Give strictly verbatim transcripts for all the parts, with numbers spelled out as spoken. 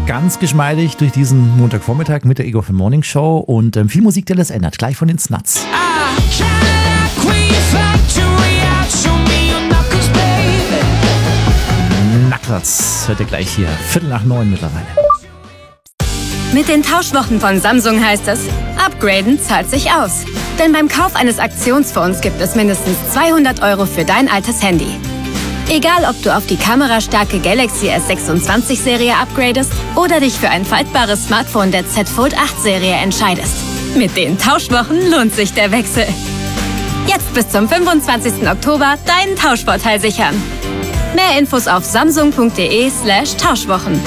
ganz geschmeidig durch diesen Montagvormittag mit der Ego von Morning Show und ähm, viel Musik, der das ändert. Gleich von den Snuts. Knuckles hört ihr gleich hier. Viertel nach neun mittlerweile. Mit den Tauschwochen von Samsung heißt es, upgraden zahlt sich aus. Denn beim Kauf eines Aktionsfonds gibt es mindestens zweihundert Euro für dein altes Handy. Egal, ob du auf die kamerastarke Galaxy S sechsundzwanzig Serie upgradest oder dich für ein faltbares Smartphone der Z Fold acht Serie entscheidest. Mit den Tauschwochen lohnt sich der Wechsel. Jetzt bis zum fünfundzwanzigsten Oktober deinen Tauschvorteil sichern. Mehr Infos auf samsung.de slash Tauschwochen.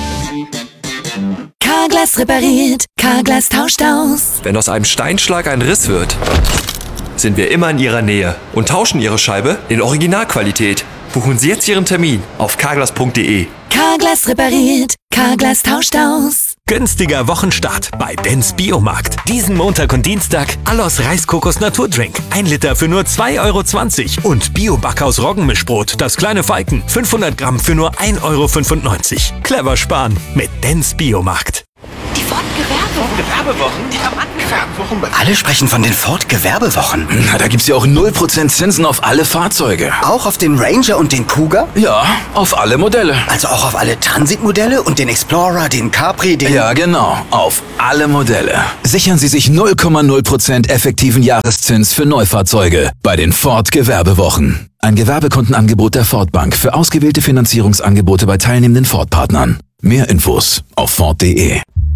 Carglass repariert, Carglass tauscht aus. Wenn aus einem Steinschlag ein Riss wird, sind wir immer in Ihrer Nähe und tauschen Ihre Scheibe in Originalqualität. Buchen Sie jetzt Ihren Termin auf carglass punkt de. Carglass repariert, Carglass tauscht aus. Günstiger Wochenstart bei Dens Biomarkt. Diesen Montag und Dienstag Allos Reiskokos Naturdrink. Ein Liter für nur zwei Euro zwanzig. Und Bio-Backhaus Roggenmischbrot, das kleine Falken. fünfhundert Gramm für nur ein Euro fünfundneunzig. Clever sparen mit Dens Biomarkt. Die Ford-Gewerbewochen. Gewerbewochen? Die haben Gewerbewochen. Alle sprechen von den Ford-Gewerbewochen. Na, da gibt's ja auch null Prozent Zinsen auf alle Fahrzeuge. Auch auf den Ranger und den Cougar? Ja, auf alle Modelle. Also auch auf alle Transit-Modelle und den Explorer, den Capri, den... Ja, genau. Auf alle Modelle. Sichern Sie sich null Komma null Prozent effektiven Jahreszins für Neufahrzeuge bei den Ford-Gewerbewochen. Ein Gewerbekundenangebot der Ford Bank für ausgewählte Finanzierungsangebote bei teilnehmenden Ford-Partnern. Mehr Infos auf Ford punkt de.